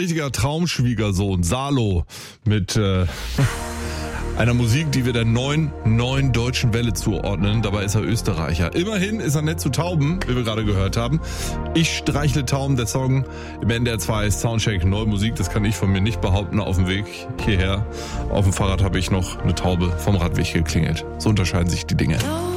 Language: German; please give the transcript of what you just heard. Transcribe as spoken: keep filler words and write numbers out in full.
richtiger Traumschwiegersohn, Salo, mit äh, einer Musik, die wir der neuen, neuen deutschen Welle zuordnen. Dabei ist er Österreicher. Immerhin ist er nett zu Tauben, wie wir gerade gehört haben. Ich streichle Tauben, der Song im N D R zwei Soundcheck, neue Musik, das kann ich von mir nicht behaupten. Auf dem Weg hierher, auf dem Fahrrad habe ich noch eine Taube vom Radweg geklingelt. So unterscheiden sich die Dinge.